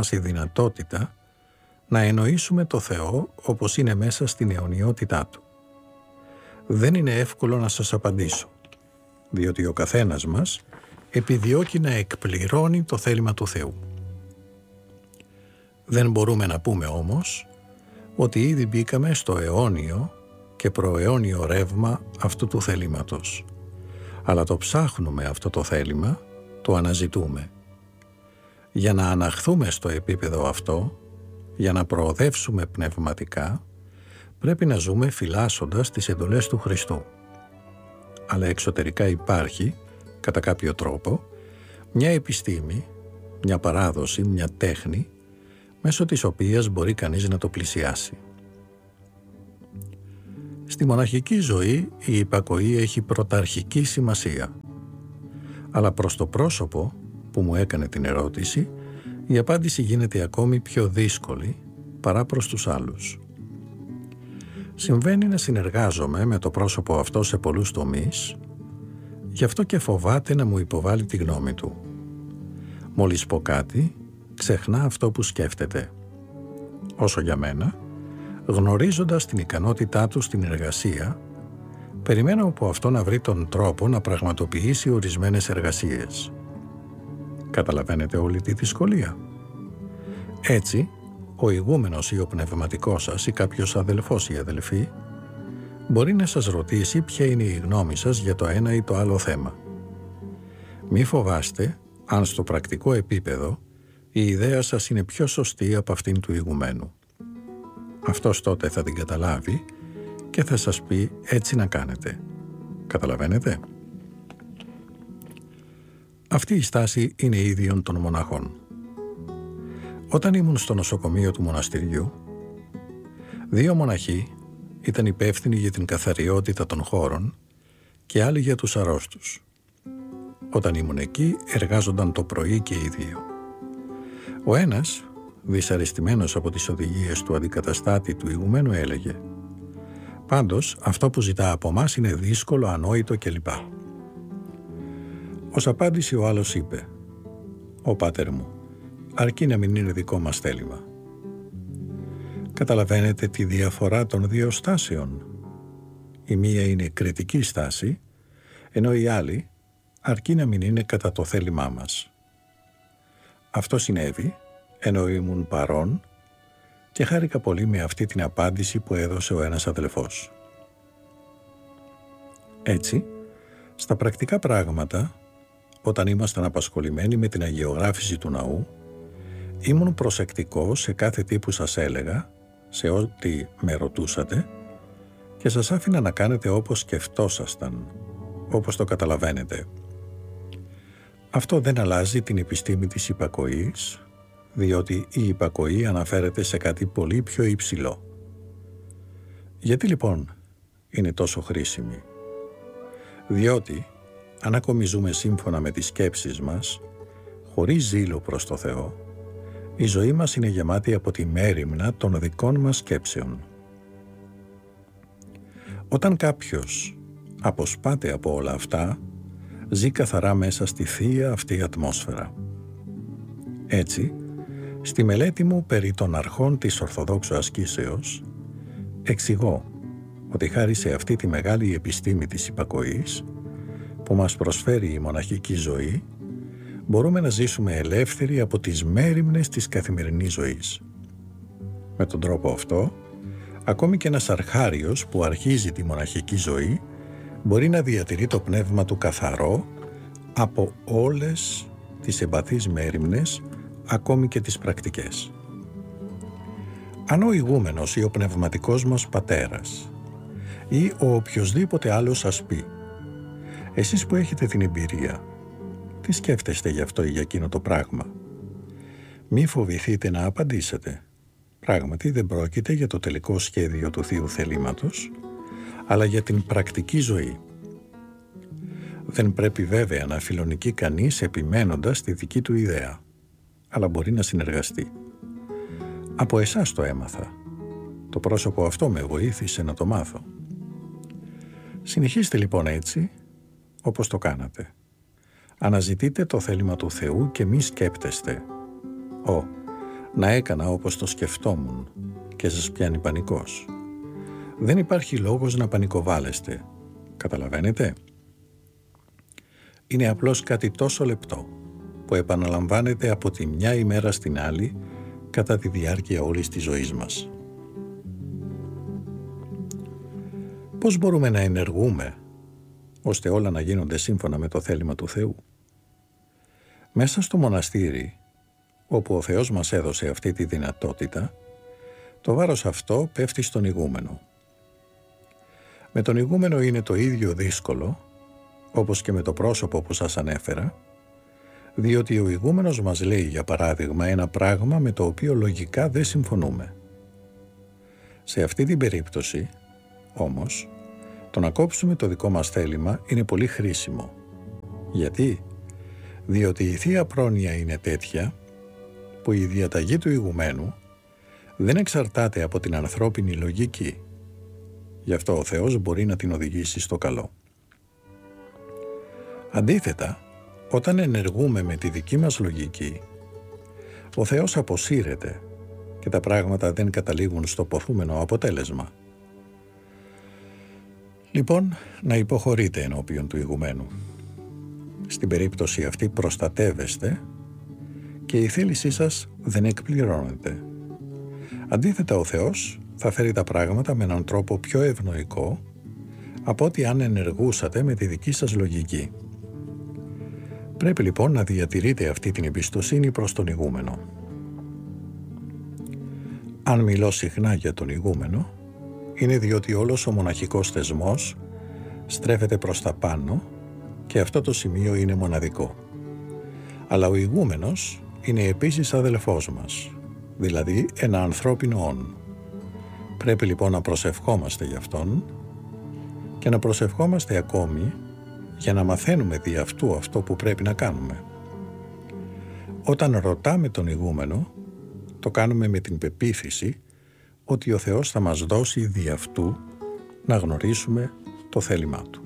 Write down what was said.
μας η δυνατότητα να εννοήσουμε το Θεό όπως είναι μέσα στην αιωνιότητά Του. Δεν είναι εύκολο να σας απαντήσω, διότι ο καθένας μας επιδιώκει να εκπληρώνει το θέλημα του Θεού. Δεν μπορούμε να πούμε όμως ότι ήδη μπήκαμε στο αιώνιο και προαιώνιο ρεύμα αυτού του θελήματος, αλλά το ψάχνουμε αυτό το θέλημα, το αναζητούμε. Για να αναχθούμε στο επίπεδο αυτό, για να προοδεύσουμε πνευματικά, πρέπει να ζούμε φυλάσσοντας τις εντολές του Χριστού. Αλλά εξωτερικά υπάρχει, κατά κάποιο τρόπο, μια επιστήμη, μια παράδοση, μια τέχνη, μέσω της οποίας μπορεί κανείς να το πλησιάσει. Στη μοναχική ζωή η υπακοή έχει πρωταρχική σημασία. Αλλά προς το πρόσωπο που μου έκανε την ερώτηση, η απάντηση γίνεται ακόμη πιο δύσκολη παρά προς τους άλλους. Συμβαίνει να συνεργάζομαι με το πρόσωπο αυτό σε πολλούς τομείς, γι' αυτό και φοβάται να μου υποβάλει τη γνώμη του. Μόλις πω κάτι, ξεχνά αυτό που σκέφτεται. Όσο για μένα, γνωρίζοντας την ικανότητά του στην εργασία, περιμένω από αυτό να βρει τον τρόπο να πραγματοποιήσει ορισμένες εργασίες. Καταλαβαίνετε όλη τη δυσκολία. Έτσι, ο ηγούμενος ή ο πνευματικός σας ή κάποιος αδελφός ή αδελφή μπορεί να σας ρωτήσει ποια είναι η γνώμη σας για το ένα ή το άλλο θέμα. Μη φοβάστε αν στο πρακτικό επίπεδο η ιδέα σας είναι πιο σωστή από αυτήν του ηγουμένου. Αυτός τότε θα την καταλάβει και θα σας πει έτσι να κάνετε. Καταλαβαίνετε? Αυτή η στάση είναι ίδιον των μοναχών. Όταν ήμουν στο νοσοκομείο του μοναστηριού, 2 μοναχοί ήταν υπεύθυνοι για την καθαριότητα των χώρων και άλλοι για τους αρρώστους. Όταν ήμουν εκεί, εργάζονταν το πρωί και οι 2. Ο ένας, δυσαρεστημένος από τις οδηγίες του αντικαταστάτη του ηγουμένου, έλεγε «Πάντως, αυτό που ζητά από μας είναι δύσκολο, ανόητο κλπ». Ως απάντηση ο άλλος είπε «Ο πάτερ μου, αρκεί να μην είναι δικό μας θέλημα». Καταλαβαίνετε τη διαφορά των 2 στάσεων? Η μία είναι κριτική στάση, ενώ η άλλη αρκεί να μην είναι κατά το θέλημά μας. Αυτό συνέβη ενώ ήμουν παρόν και χάρηκα πολύ με αυτή την απάντηση που έδωσε ο ένας αδελφός. Έτσι, στα πρακτικά πράγματα, όταν ήμασταν απασχολημένοι με την αγιογράφηση του ναού, ήμουν προσεκτικός σε κάθε τι που σας έλεγα, σε ό,τι με ρωτούσατε και σας άφηνα να κάνετε όπως σκεφτόσασταν, όπως το καταλαβαίνετε. Αυτό δεν αλλάζει την επιστήμη της υπακοής, διότι η υπακοή αναφέρεται σε κάτι πολύ πιο υψηλό. Γιατί λοιπόν είναι τόσο χρήσιμη? Διότι αν ακόμη ζούμε σύμφωνα με τις σκέψεις μας, χωρίς ζήλο προς το Θεό, η ζωή μας είναι γεμάτη από τη μέριμνα των δικών μας σκέψεων. Όταν κάποιος αποσπάται από όλα αυτά, ζει καθαρά μέσα στη θεία αυτή ατμόσφαιρα. Έτσι, στη μελέτη μου περί των αρχών της Ορθοδόξου ασκήσεως, εξηγώ ότι χάρη σε αυτή τη μεγάλη επιστήμη της υπακοής που μας προσφέρει η μοναχική ζωή, μπορούμε να ζήσουμε ελεύθεροι από τις μέριμνες της καθημερινής ζωής. Με τον τρόπο αυτό, ακόμη και ένας αρχάριος που αρχίζει τη μοναχική ζωή μπορεί να διατηρεί το πνεύμα του καθαρό από όλες τις εμπαθείς μέριμνες, ακόμη και τις πρακτικές. Αν ο ηγούμενος ή ο πνευματικός μας πατέρας ή ο οποιοσδήποτε άλλος σας πει «Εσείς που έχετε την εμπειρία, τι σκέφτεστε γι' αυτό ή για εκείνο το πράγμα?» Μη φοβηθείτε να απαντήσετε. Πράγματι δεν πρόκειται για το τελικό σχέδιο του Θείου θελήματος, αλλά για την πρακτική ζωή. Δεν πρέπει βέβαια να φιλονικεί κανείς επιμένοντας τη δική του ιδέα, αλλά μπορεί να συνεργαστεί. Από εσάς το έμαθα. Το πρόσωπο αυτό με βοήθησε να το μάθω. Συνεχίστε λοιπόν έτσι, όπως το κάνατε. Αναζητείτε το θέλημα του Θεού και μη σκέπτεστε. να έκανα όπως το σκεφτόμουν και σας πιάνει πανικός. Δεν υπάρχει λόγος να πανικοβάλλεστε. Καταλαβαίνετε? Είναι απλώς κάτι τόσο λεπτό που επαναλαμβάνεται από τη μια ημέρα στην άλλη κατά τη διάρκεια όλης της ζωής μας. Πώς μπορούμε να ενεργούμε ώστε όλα να γίνονται σύμφωνα με το θέλημα του Θεού? Μέσα στο μοναστήρι, όπου ο Θεός μας έδωσε αυτή τη δυνατότητα, το βάρος αυτό πέφτει στον ηγούμενο. Με τον ηγούμενο είναι το ίδιο δύσκολο, όπως και με το πρόσωπο που σας ανέφερα, διότι ο ηγούμενος μας λέει, για παράδειγμα, ένα πράγμα με το οποίο λογικά δεν συμφωνούμε. Σε αυτή την περίπτωση, όμως, το να κόψουμε το δικό μας θέλημα είναι πολύ χρήσιμο. Γιατί? Διότι η Θεία Πρόνοια είναι τέτοια που η διαταγή του ηγουμένου δεν εξαρτάται από την ανθρώπινη λογική. Γι' αυτό ο Θεός μπορεί να την οδηγήσει στο καλό. Αντίθετα, όταν ενεργούμε με τη δική μας λογική, ο Θεός αποσύρεται και τα πράγματα δεν καταλήγουν στο ποθούμενο αποτέλεσμα. Λοιπόν, να υποχωρείτε ενώπιον του ηγουμένου. Στην περίπτωση αυτή προστατεύεστε και η θέλησή σας δεν εκπληρώνεται. Αντίθετα, ο Θεός θα φέρει τα πράγματα με έναν τρόπο πιο ευνοϊκό από ότι αν ενεργούσατε με τη δική σας λογική. Πρέπει λοιπόν να διατηρείτε αυτή την εμπιστοσύνη προς τον ηγούμενο. Αν μιλώ συχνά για τον ηγούμενο, είναι διότι όλος ο μοναχικός θεσμός στρέφεται προς τα πάνω και αυτό το σημείο είναι μοναδικό. Αλλά ο ηγούμενος είναι επίσης αδελφός μας, δηλαδή ένα ανθρώπινο όν. Πρέπει λοιπόν να προσευχόμαστε γι' αυτόν και να προσευχόμαστε ακόμη για να μαθαίνουμε δι' αυτού αυτό που πρέπει να κάνουμε. Όταν ρωτάμε τον ηγούμενο, το κάνουμε με την πεποίθηση ότι ο Θεός θα μας δώσει δι' αυτού να γνωρίσουμε το θέλημά Του.